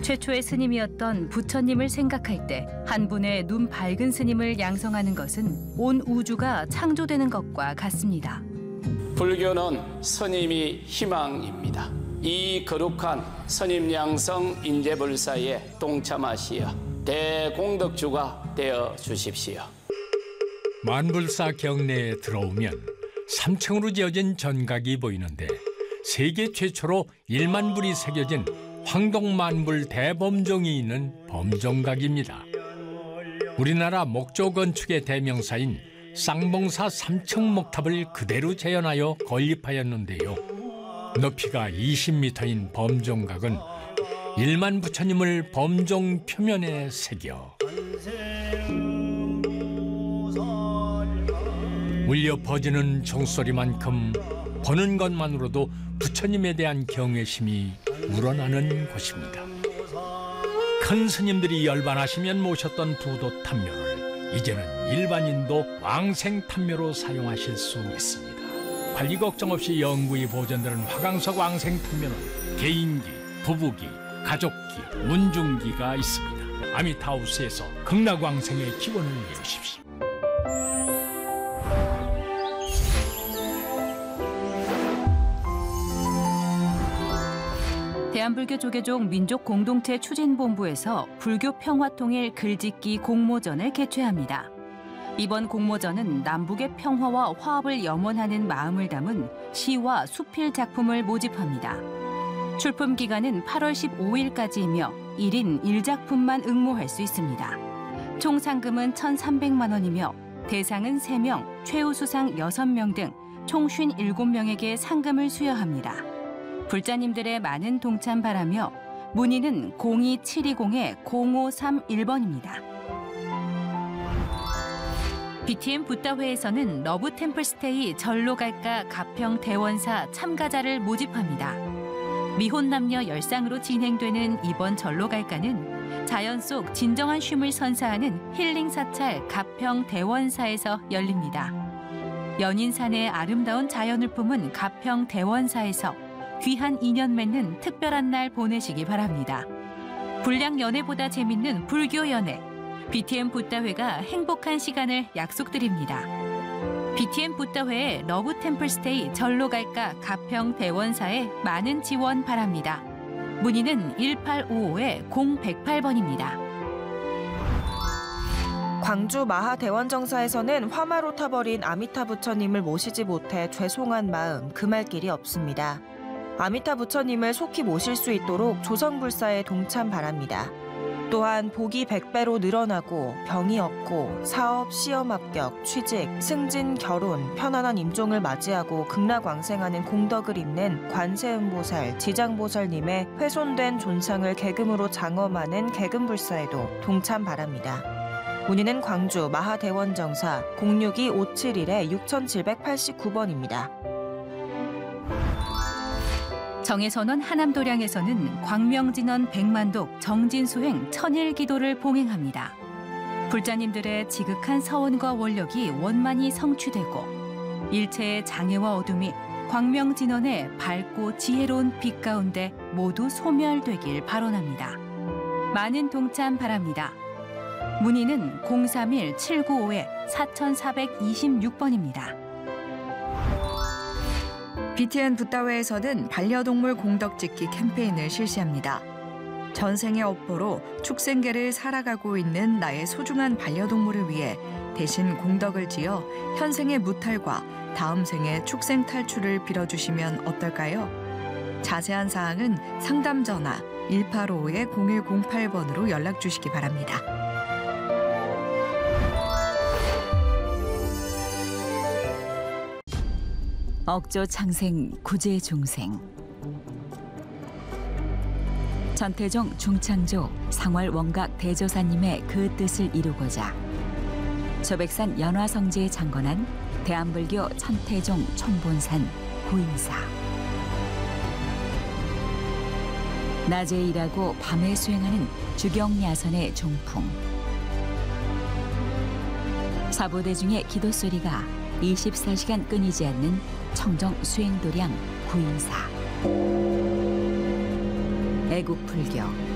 최초의 스님이었던 부처님을 생각할 때 한 분의 눈 밝은 스님을 양성하는 것은 온 우주가 창조되는 것과 같습니다. 불교는 스님이 희망입니다. 이 거룩한 스님 양성 인재불사에 동참하시어 대공덕주가 되어 주십시오. 만불사 경내에 들어오면 3층으로 지어진 전각이 보이는데 세계 최초로 1만 불이 새겨진 황동만불 대범종이 있는 범종각입니다. 우리나라 목조 건축의 대명사인 쌍봉사 3층 목탑을 그대로 재현하여 건립하였는데요. 높이가 20m인 범종각은 1만 부처님을 범종 표면에 새겨 울려 퍼지는 종소리만큼 보는 것만으로도 부처님에 대한 경외심이 우러나는 곳입니다. 큰 스님들이 열반하시면 모셨던 부도 탐묘를 이제는 일반인도 왕생 탐묘로 사용하실 수 있습니다. 관리 걱정 없이 영구히 보존되는 화강석 왕생 탐묘는 개인기, 부부기, 가족기, 운중기가 있습니다. 아미타우스에서 극락왕생의 기원을 이루십시오. 대한불교 조계종 민족공동체 추진본부에서 불교 평화통일 글짓기 공모전을 개최합니다. 이번 공모전은 남북의 평화와 화합을 염원하는 마음을 담은 시와 수필 작품을 모집합니다. 출품 기간은 8월 15일까지이며 1인 1작품만 응모할 수 있습니다. 총 상금은 1,300만 원이며 대상은 3명, 최우수상 6명 등 총 57명에게 상금을 수여합니다. 불자님들의 많은 동참 바라며 문의는 02720-0531번입니다. BTM 붓다회에서는 러브 템플스테이 절로 갈까 가평 대원사 참가자를 모집합니다. 미혼 남녀 열상으로 진행되는 이번 절로 갈까는 자연 속 진정한 쉼을 선사하는 힐링 사찰 가평 대원사에서 열립니다. 연인산의 아름다운 자연을 품은 가평 대원사에서 귀한 인연 맺는 특별한 날 보내시기 바랍니다. 불량 연애보다 재밌는 불교 연애. BTM 붓다회가 행복한 시간을 약속드립니다. BTM 붓다회의 러브 템플스테이 절로 갈까 가평 대원사에 많은 지원 바랍니다. 문의는 1855-0108번입니다. 광주 마하대원정사에서는 화마로 타버린 아미타 부처님을 모시지 못해 죄송한 마음 금할 길이 없습니다. 아미타 부처님을 속히 모실 수 있도록 조성불사에 동참 바랍니다. 또한 복이 100배로 늘어나고 병이 없고 사업, 시험 합격, 취직, 승진, 결혼, 편안한 임종을 맞이하고 극락왕생하는 공덕을 입는 관세음보살, 지장보살님의 훼손된 존상을 계금으로 장엄하는 계금불사에도 동참 바랍니다. 문의는 광주 마하대원정사 062-571-6789번입니다. 정해선원 하남도량에서는 광명진원 백만독 정진수행 천일기도를 봉행합니다. 불자님들의 지극한 서원과 원력이 원만히 성취되고 일체의 장애와 어둠이 광명진원의 밝고 지혜로운 빛 가운데 모두 소멸되길 발언합니다. 많은 동참 바랍니다. 문의는 031-795-4426번입니다. BTN 붓다회에서는 반려동물 공덕짓기 캠페인을 실시합니다. 전생의 업보로 축생계를 살아가고 있는 나의 소중한 반려동물을 위해 대신 공덕을 지어 현생의 무탈과 다음 생의 축생 탈출을 빌어주시면 어떨까요? 자세한 사항은 상담 전화 1855-0108번으로 연락 주시기 바랍니다. 억조 창생 구제 중생 전태종 중창조 상월 원각 대조사님의 그 뜻을 이루고자 조백산 연화성지에 창건한 대한불교 천태종 총본산 구인사. 낮에 일하고 밤에 수행하는 주경야선의 종풍. 사보대 중에 기도소리가 24시간 끊이지 않는 청정 수행도량 구인사. 애국불교